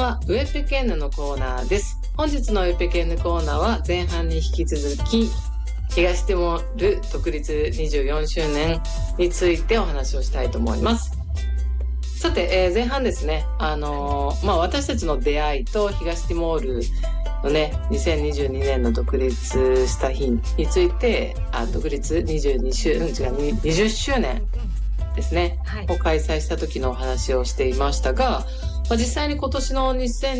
はウェペケンヌのコーナーです。本日のウェペケンヌコーナーは前半に引き続き東ティモール独立24周年についてお話をしたいと思います。さて、前半ですね、私たちの出会いと東ティモールのね、2022年の独立した日について、独立20周年ですね、はい、を開催した時のお話をしていましたが、実際に今年の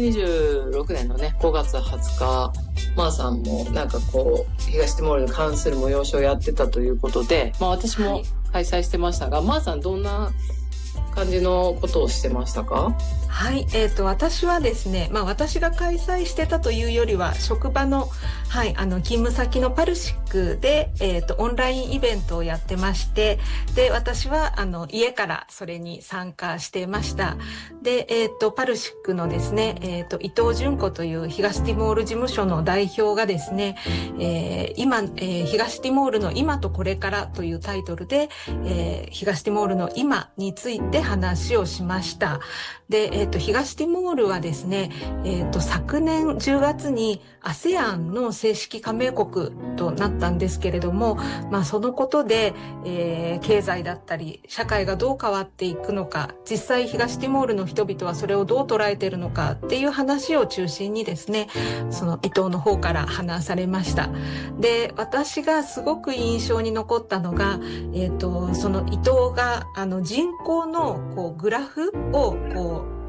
2026年のね、5月20日、マーさんもなんかこう、東ティモールに関する催しをやってたということで、私も開催してましたが、マーさんどんな感じのことをしてましたか？ はい、私はですね、私が開催してたというよりは、職場の、勤務先のパルシックで、オンラインイベントをやってまして、で、私は、家からそれに参加してました。で、パルシックのですね、伊藤純子という東ティモール事務所の代表がですね、東ティモールの今とこれからというタイトルで、東ティモールの今について話をしました。で、東ティモールはですね、昨年10月に ASEAN の正式加盟国となったんですけれども、そのことで、経済だったり社会がどう変わっていくのか、実際東ティモールの人々はそれをどう捉えているのかっていう話を中心にですね、その伊藤の方から話されました。で、私がすごく印象に残ったのが、その伊藤が人口のこうグラフをこう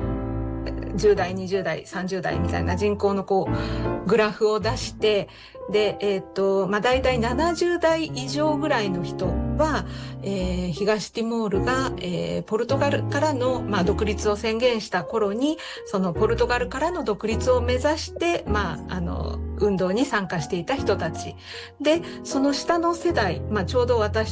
10代、20代、30代みたいな人口のこうグラフを出して、で、だいたい70代以上ぐらいの人は、東ティモールが、ポルトガルからの、独立を宣言した頃に、そのポルトガルからの独立を目指して、運動に参加していた人たち。で、その下の世代、ちょうど私